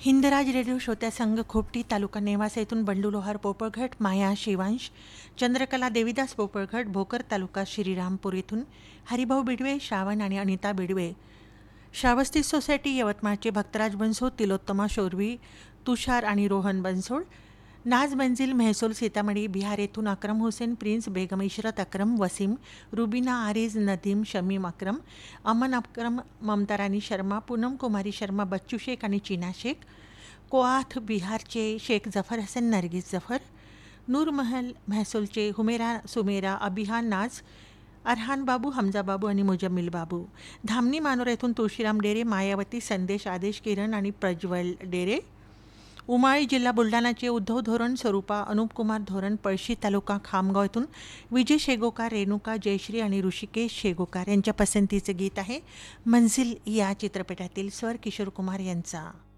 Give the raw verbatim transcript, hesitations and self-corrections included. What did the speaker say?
हिंदराज radio श्रोत्या संघ खोपटी तालुका नेवासा येथून बंडू लोहार पोपळघट, माया शिवांश, चंद्रकला देवीदास पोपळघट, भोकर तालुका श्रीरामपूर येथून हरिभाऊ बिडवे, श्रावण आणि अनिता बिडवे, श्रावस्ती सोसायटी यवतमाळचे भक्तराज बनसोड, तिलोत्तमा शोरवी, तुषार आणि रोहन बनसोड, नाज मंजिल महसूल सीतामढ़ी बिहार येथून अक्रम हुसेन, प्रिंस, बेगम इशरत अक्रम, वसीम, रुबीना आरिज, नदीम, शमीम अक्रम, अमन अक्रम, ममता रानी शर्मा, पूनम कुमारी शर्मा, बच्चू शेख आणि चीना शेख, कोआथ बिहारचे शेख जफर हसन, नरगिस जफर, नूर महल महसूलचे हुमेरा सुमेरा, अबिहा नाज, अरहान बाबू, हमजा बाबू आणि मुजम्मिल बाबू, धामणी मानोरा येथून तुळशीराम डेरे, मायावती, संदेश, आदेश, किरण आणि प्रज्वल डेरे, उमाळी जिल्हा बुलढाणाचे उद्धव धोरण, स्वरूपा, अनुप कुमार धोरण, पळशी तालुका खामगाव येथून विजय शेगोकार, रेणुका, जयश्री आणि ऋषिकेश शेगोकार यांच्या पसंतीचं गीत आहे मंजिल या चित्रपटातील स्वर किशोर कुमार यांचा.